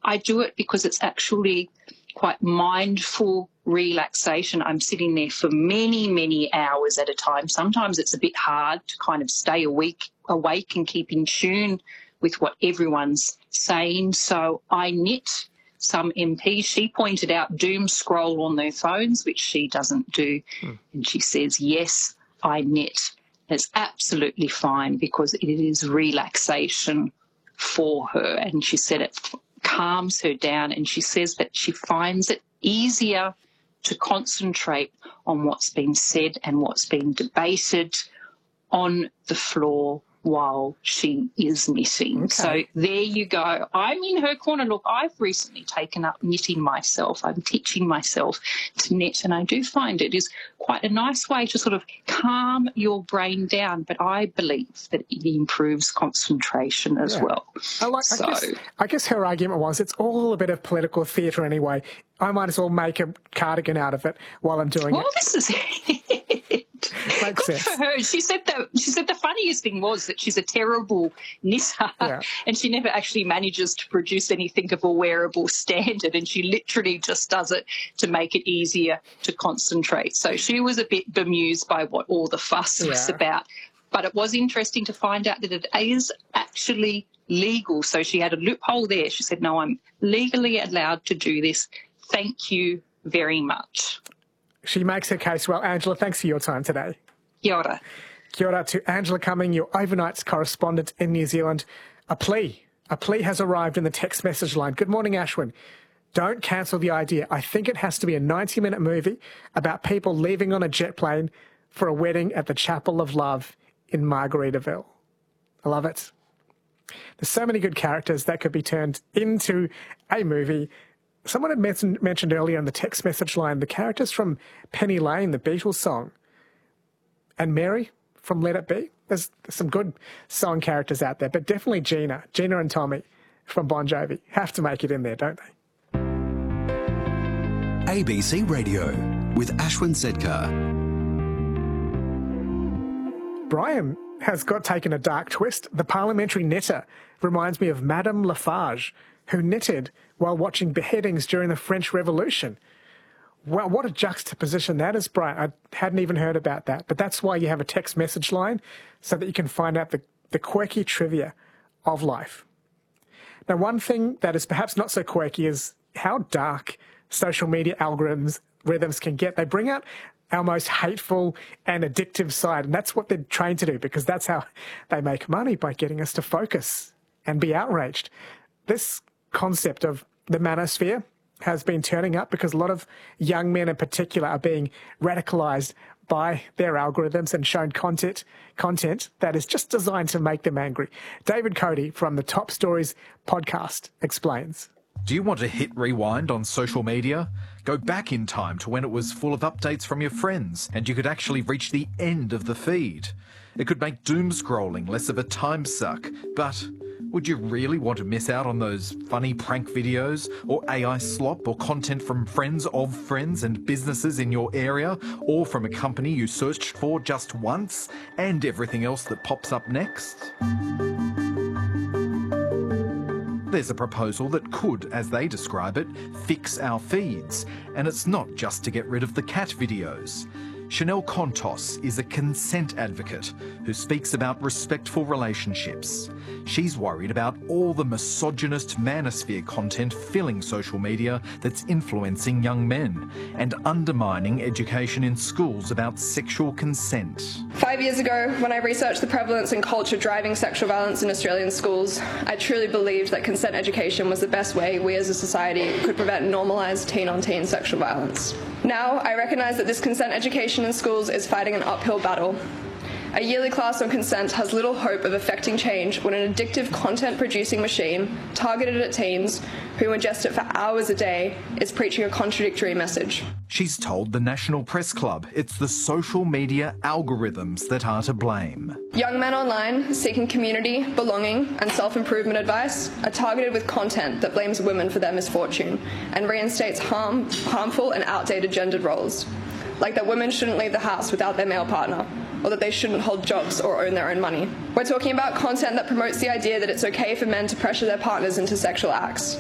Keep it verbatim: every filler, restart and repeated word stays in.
I do it because it's actually quite mindful relaxation. I'm sitting there for many, many hours at a time. Sometimes it's a bit hard to kind of stay awake, awake and keep in tune with what everyone's saying. So I knit. Some M Ps, she pointed out doom scroll on their phones, which she doesn't do. Hmm. And she says, yes, I knit. It's absolutely fine because it is relaxation for her. And she said it calms her down, and she says that she finds it easier to concentrate on what's been said and what's been debated on the floor while she is knitting. Okay. So there you go. I'm in her corner. Look, I've recently taken up knitting myself. I'm teaching myself to knit, and I do find it is quite a nice way to sort of calm your brain down, but I believe that it improves concentration as yeah. well. I, like, so, I, guess, I guess her argument was it's all a bit of political theatre anyway. I might as well make a cardigan out of it while I'm doing well, it. Well, this is it. Makes Good sense. for her. She said that she said the funniest thing was that she's a terrible knitter, yeah. and she never actually manages to produce anything of a wearable standard, and she literally just does it to make it easier to concentrate. So she was a bit bemused by what all the fuss yeah. was about. But it was interesting to find out that it is actually legal. So she had a loophole there. She said, no, I'm legally allowed to do this. Thank you very much. She makes her case well. Angela, thanks for your time today. Kia ora. Kia ora to Angela Cumming, your overnights correspondent in New Zealand. A plea. A plea has arrived in the text message line. Good morning, Ashwin. Don't cancel the idea. I think it has to be a ninety-minute movie about people leaving on a jet plane for a wedding at the Chapel of Love in Margaritaville. I love it. There's so many good characters that could be turned into a movie. Someone had mentioned, mentioned earlier in the text message line the characters from Penny Lane, the Beatles song, and Mary from Let It Be. There's, there's some good song characters out there, but definitely Gina, Gina and Tommy from Bon Jovi have to make it in there, don't they? A B C Radio with Ashwin Sedkar. Brian has got taken a dark twist. The parliamentary knitter reminds me of Madame Lafarge, who knitted while watching beheadings during the French Revolution. Well, what a juxtaposition that is, Brian. I hadn't even heard about that. But that's why you have a text message line, so that you can find out the, the quirky trivia of life. Now, one thing that is perhaps not so quirky is how dark social media algorithms rhythms can get. They bring out our most hateful and addictive side, and that's what they're trained to do, because that's how they make money, by getting us to focus and be outraged. This concept of the manosphere has been turning up because a lot of young men in particular are being radicalised by their algorithms and shown content content that is just designed to make them angry. David Cody from the Top Stories podcast explains. Do you want to hit rewind on social media? Go back in time to when it was full of updates from your friends and you could actually reach the end of the feed. It could make doom scrolling less of a time suck, but would you really want to miss out on those funny prank videos or A I slop or content from friends of friends and businesses in your area, or from a company you searched for just once, and everything else that pops up next? There's a proposal that could, as they describe it, fix our feeds, and it's not just to get rid of the cat videos. Chanel Contos is a consent advocate who speaks about respectful relationships. She's worried about all the misogynist manosphere content filling social media that's influencing young men and undermining education in schools about sexual consent. Five years ago, when I researched the prevalence and culture driving sexual violence in Australian schools, I truly believed that consent education was the best way we as a society could prevent normalised teen-on-teen sexual violence. Now, I recognise that this consent education in schools is fighting an uphill battle. A yearly class on consent has little hope of affecting change when an addictive content-producing machine targeted at teens who ingest it for hours a day is preaching a contradictory message. She's told the National Press Club it's the social media algorithms that are to blame. Young men online seeking community, belonging and self-improvement advice are targeted with content that blames women for their misfortune and reinstates harm, harmful and outdated gendered roles, like that women shouldn't leave the house without their male partner, or that they shouldn't hold jobs or own their own money. We're talking about content that promotes the idea that it's okay for men to pressure their partners into sexual acts.